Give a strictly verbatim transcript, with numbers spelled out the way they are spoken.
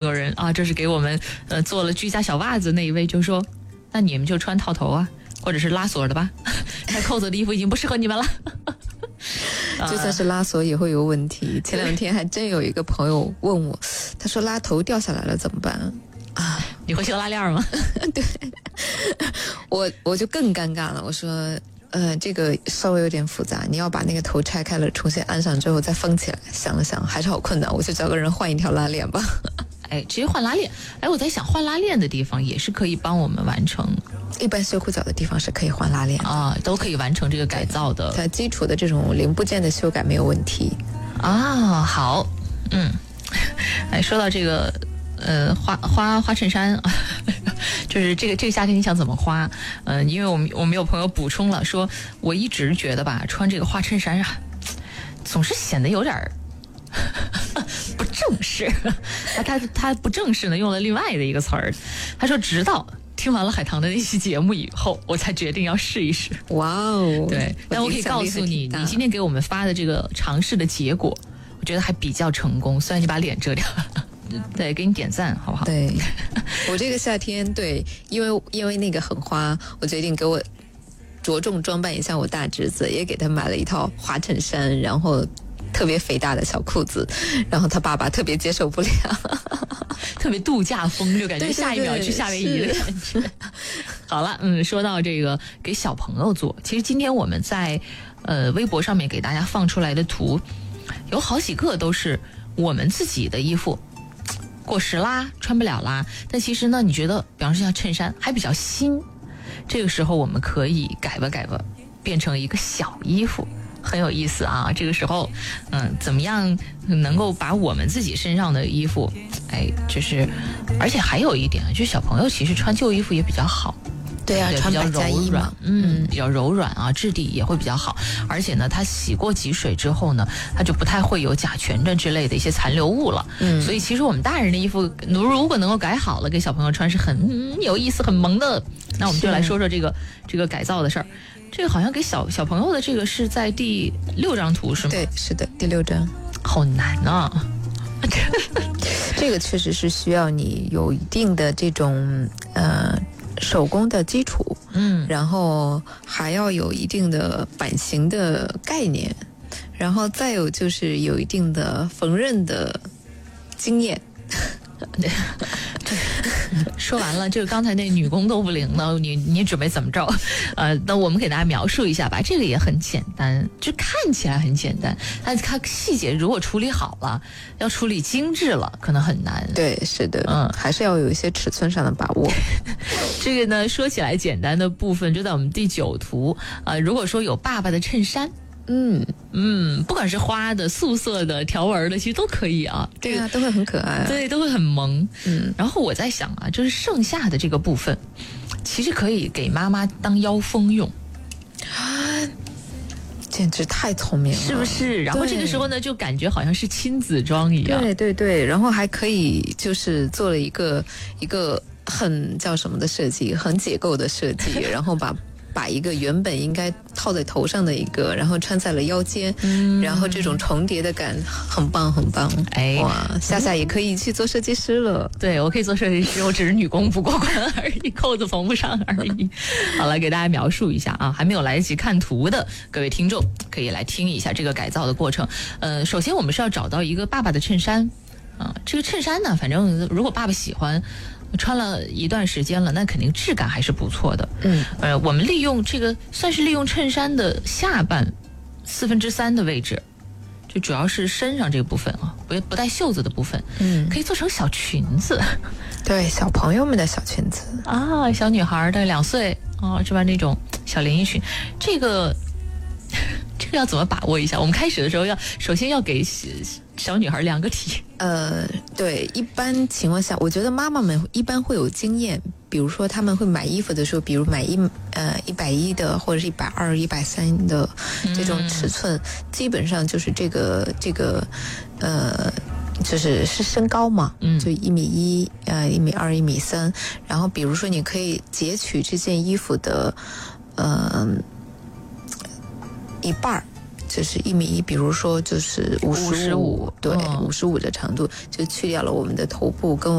多人啊，这是给我们呃做了居家小袜子那一位就说，那你们就穿套头啊，或者是拉锁的吧，带扣子的衣服已经不适合你们了。 就算是拉锁也会有问题。前两天还真有一个朋友问我，他说拉头掉下来了怎么办啊？ 你会修拉链吗？ 对，我我就更尴尬了。我说，呃，这个稍微有点复杂，你要把那个头拆开了，重新安上之后再封起来。想了想，还是好困难，我就找个人换一条拉链吧。 哎，直接换拉链。哎，我在想换拉链的地方也是可以帮我们完成。 一般修裤脚的地方是可以换拉链啊，都可以完成这个改造的。 它基础的这种零部件的修改没有问题啊。好，嗯，哎，说到这个，呃，花花花衬衫，就是这个这个夏天你想怎么花？嗯、呃，因为我们我们有朋友补充了，说我一直觉得吧，穿这个花衬衫啊，总是显得有点不正式。他他他不正式呢，用了另外的一个词儿。他说，直到听完了海棠的那期节目以后，我才决定要试一试。 哇哦！ 对，但我可以告诉你，你今天给我们发的这个尝试的结果，我觉得还比较成功。虽然你把脸遮掉了，对，给你点赞，好不好？ 对，我这个夏天，对，因为因为那个很花，我决定给我着重装扮一下我大侄子，也给他买了一套花衬衫，然后特别肥大的小裤子，然后他爸爸特别接受不了。 特别度假风，就感觉下一秒去夏威夷的感觉。好了，嗯，说到这个给小朋友做，其实今天我们在呃微博上面给大家放出来的图，有好几个都是我们自己的衣服过时啦，穿不了啦。但其实呢，你觉得，比方说像衬衫还比较新，这个时候我们可以改吧改吧，变成一个小衣服。很有意思啊！这个时候，嗯，怎么样能够把我们自己身上的衣服，哎，就是，而且还有一点，就是小朋友其实穿旧衣服也比较好。 对啊，穿百家衣嘛， 嗯，比较柔软啊，质地也会比较好。而且呢，它洗过几水之后呢，它就不太会有甲醛的之类的一些残留物了。嗯，所以其实我们大人的衣服，如果能够改好了，给小朋友穿是很、嗯、有意思、很萌的。那我们就来说说这个这个改造的事儿。这个好像给小小朋友的这个是在第六张图是吗？ 对，是的，第六张。 好难啊！ 这个确实是需要你有一定的这种呃手工的基础，嗯，然后还要有一定的版型的概念，然后再有就是有一定的缝纫的经验。 说完了，这个刚才那女工都不灵了，你你准备怎么着？呃，那我们给大家描述一下吧。这个也很简单，就看起来很简单，但它细节如果处理好了，要处理精致了，可能很难。 对，是的，嗯，还是要有一些尺寸上的把握。 这个呢，说起来简单的部分就在我们第九图。呃，如果说有爸爸的衬衫。嗯嗯，不管是花的、素色的、条纹的，其实都可以啊。 对啊，都会很可爱、啊。 对，都会很萌。嗯，然后我在想啊，就是剩下的这个部分，其实可以给妈妈当腰封用。 啊，简直太聪明了， 是不是？然后这个时候呢，就感觉好像是亲子装一样。 对对对，然后还可以就是做了一个一个很叫什么的设计，很解构的设计，然后把。把一个原本应该套在头上的一个，然后穿在了腰间，嗯、然后这种重叠的感很棒很棒。哎，哇，夏夏也可以去做设计师了。 对，我可以做设计师，我只是女工不过关而已，扣子缝不上而已。好了，给大家描述一下啊，还没有来得及看图的各位听众，可以来听一下这个改造的过程。呃，首先我们是要找到一个爸爸的衬衫啊，这个衬衫呢，反正如果爸爸喜欢。穿了一段时间了，那肯定质感还是不错的。嗯，呃，我们利用这个算是利用衬衫的下半四分之三的位置，就主要是身上这个部分啊，不不带袖子的部分，嗯，可以做成小裙子。 对，小朋友们的小裙子啊，小女孩的两岁啊，是吧？那种小连衣裙，这个这个要怎么把握一下？我们开始的时候要首先要给小女孩量个体。 呃，对，一般情况下，我觉得妈妈们一般会有经验，比如说他们会买衣服的时候，比如买一呃一百一的或者是一百二、一百三的这种尺寸，嗯、基本上就是这个这个呃。就是是身高嘛，嗯，就一米一，呃，一米二，一米三。然后比如说，你可以截取这件衣服的，呃，一半儿，就是一米一，比如说就是五十五，对，五十五的长度，就去掉了我们的头部跟。